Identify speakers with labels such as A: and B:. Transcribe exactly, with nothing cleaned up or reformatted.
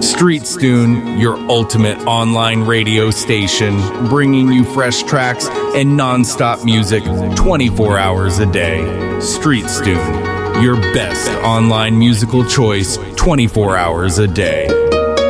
A: StreetStune, your ultimate online radio station, bringing you fresh tracks and non-stop music twenty-four hours a day. StreetStune, your best online musical choice twenty-four hours a day.